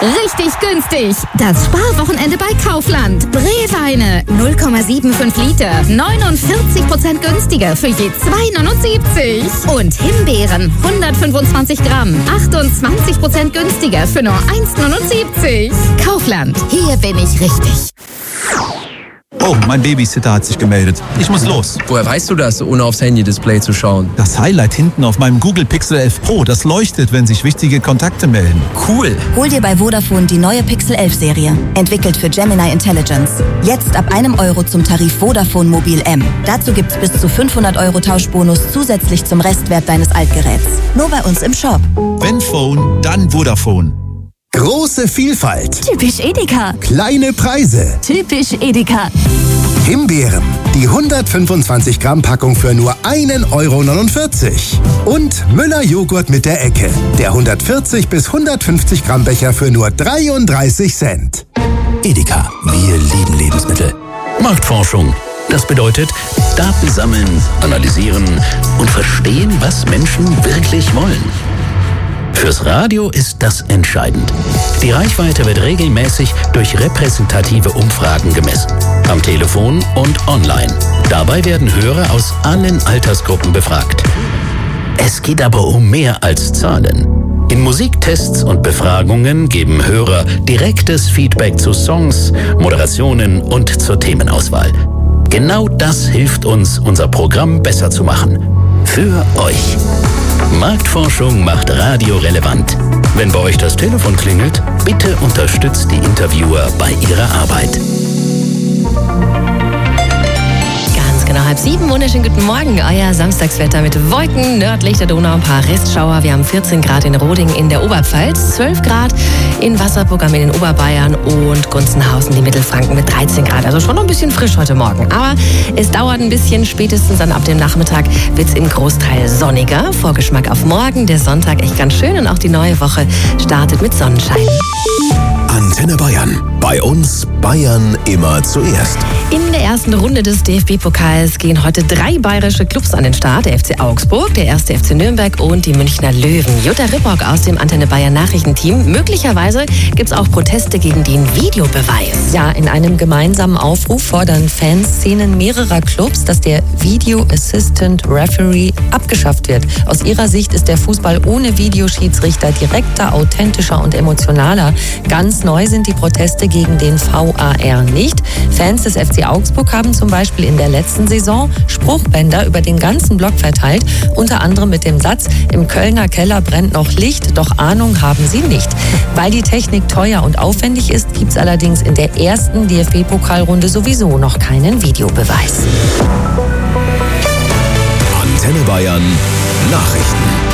Richtig günstig. Das Sparwochenende bei Kaufland. Brewweine 0,75 Liter. 49% günstiger für je 2,79. Und Himbeeren 125 Gramm. 28% günstiger für nur 1,79. Kaufland. Hier bin ich richtig. Oh, mein Babysitter hat sich gemeldet. Ich muss los. Woher weißt du das, ohne aufs Handy-Display zu schauen? Das Highlight hinten auf meinem Google Pixel 11 Pro, das leuchtet, wenn sich wichtige Kontakte melden. Cool. Hol dir bei Vodafone die neue Pixel 11 Serie. Entwickelt für Gemini Intelligence. Jetzt ab €1 zum Tarif Vodafone Mobil M. Dazu gibt's bis zu 500 € Tauschbonus zusätzlich zum Restwert deines Altgeräts. Nur bei uns im Shop. Wenn Phone, dann Vodafone. Große Vielfalt. Typisch Edeka. Kleine Preise. Typisch Edeka. Himbeeren. Die 125 Gramm Packung für nur €1,49. Und Müller Joghurt mit der Ecke. Der 140 bis 150 Gramm Becher für nur 33 Cent. Edeka. Wir lieben Lebensmittel. Marktforschung. Das bedeutet, Daten sammeln, analysieren und verstehen, was Menschen wirklich wollen. Fürs Radio ist das entscheidend. Die Reichweite wird regelmäßig durch repräsentative Umfragen gemessen. Am Telefon und online. Dabei werden Hörer aus allen Altersgruppen befragt. Es geht aber um mehr als Zahlen. In Musiktests und Befragungen geben Hörer direktes Feedback zu Songs, Moderationen und zur Themenauswahl. Genau das hilft uns, unser Programm besser zu machen. Für euch. Marktforschung macht Radio relevant. Wenn bei euch das Telefon klingelt, bitte unterstützt die Interviewer bei ihrer Arbeit. Genau, 6:30. Wunderschönen guten Morgen. Euer Samstagswetter mit Wolken nördlich der Donau, ein paar Restschauer. Wir haben 14 Grad in Roding in der Oberpfalz, 12 Grad in Wasserburg in den Oberbayern und Gunzenhausen, die Mittelfranken mit 13 Grad. Also schon noch ein bisschen frisch heute Morgen. Aber es dauert ein bisschen, spätestens dann ab dem Nachmittag wird es im Großteil sonniger. Vorgeschmack auf morgen, der Sonntag echt ganz schön und auch die neue Woche startet mit Sonnenschein. Antenne Bayern. Bei uns Bayern immer zuerst. In der ersten Runde des DFB-Pokals gehen heute 3 bayerische Clubs an den Start. Der FC Augsburg, der 1. FC Nürnberg und die Münchner Löwen. Jutta Rippock aus dem Antenne Bayern Nachrichtenteam. Möglicherweise gibt es auch Proteste gegen den Videobeweis. Ja, in einem gemeinsamen Aufruf fordern Fanszenen mehrerer Clubs, dass der Video Assistant Referee abgeschafft wird. Aus ihrer Sicht ist der Fußball ohne Videoschiedsrichter direkter, authentischer und emotionaler. Ganz neu sind die Proteste gegen den VAR nicht. Fans des FC Augsburg haben zum Beispiel in der letzten Saison Spruchbänder über den ganzen Block verteilt, unter anderem mit dem Satz: Im Kölner Keller brennt noch Licht, doch Ahnung haben sie nicht. Weil die Technik teuer und aufwendig ist, gibt es allerdings in der ersten DFB-Pokalrunde sowieso noch keinen Videobeweis. Antenne Bayern Nachrichten.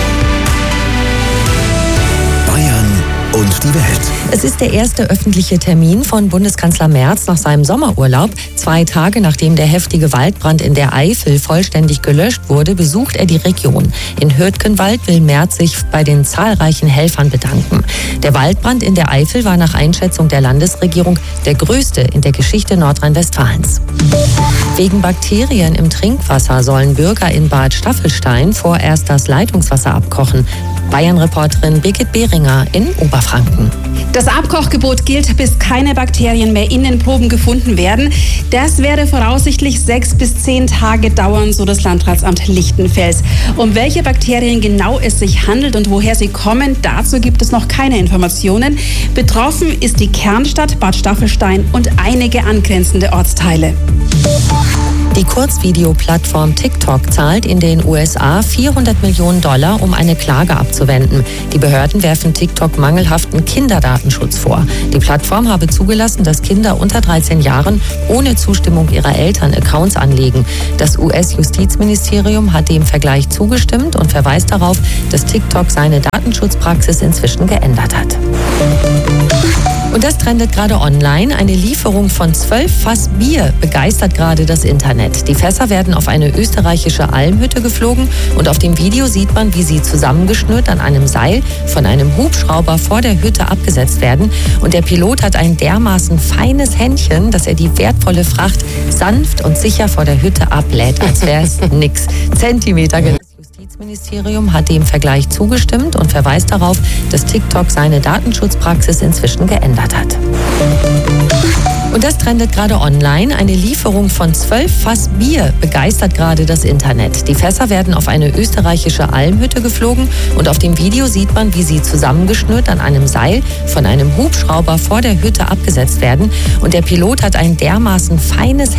Bayern und die Welt. Es ist der erste öffentliche Termin von Bundeskanzler Merz nach seinem Sommerurlaub. 2 Tage nachdem der heftige Waldbrand in der Eifel vollständig gelöscht wurde, besucht er die Region. In Hürtgenwald will Merz sich bei den zahlreichen Helfern bedanken. Der Waldbrand in der Eifel war nach Einschätzung der Landesregierung der größte in der Geschichte Nordrhein-Westfalens. Wegen Bakterien im Trinkwasser sollen Bürger in Bad Staffelstein vorerst das Leitungswasser abkochen. Bayern-Reporterin Birgit Behringer in Oberfranken. Das Abkochgebot gilt, bis keine Bakterien mehr in den Proben gefunden werden. Das werde voraussichtlich 6 bis 10 Tage dauern, so das Landratsamt Lichtenfels. Um welche Bakterien genau es sich handelt und woher sie kommen, dazu gibt es noch keine Informationen. Betroffen ist die Kernstadt Bad Staffelstein und einige angrenzende Ortsteile. Die Kurzvideoplattform TikTok zahlt in den USA $400 Millionen, um eine Klage abzuwenden. Die Behörden werfen TikTok mangelhaften Kinderdatenschutz vor. Die Plattform habe zugelassen, dass Kinder unter 13 Jahren ohne Zustimmung ihrer Eltern Accounts anlegen. Das US-Justizministerium hat dem Vergleich zugestimmt und verweist darauf, dass TikTok seine Datenschutzpraxis inzwischen geändert hat. Und das trendet gerade online. Eine Lieferung von 12 Fass Bier begeistert gerade das Internet. Die Fässer werden auf eine österreichische Almhütte geflogen und auf dem Video sieht man, wie sie zusammengeschnürt an einem Seil von einem Hubschrauber vor der Hütte abgesetzt werden. Und der Pilot hat ein dermaßen feines Händchen, dass er die wertvolle Fracht sanft und sicher vor der Hütte ablädt, als wäre es nix. Zentimeter genau. Bundesministerium hat dem Vergleich zugestimmt und verweist darauf, dass TikTok seine Datenschutzpraxis inzwischen geändert hat. Und das trendet gerade online. Eine Lieferung von 12 Fass Bier begeistert gerade das Internet. Die Fässer werden auf eine österreichische Almhütte geflogen und auf dem Video sieht man, wie sie zusammengeschnürt an einem Seil von einem Hubschrauber vor der Hütte abgesetzt werden. Und der Pilot hat ein dermaßen feines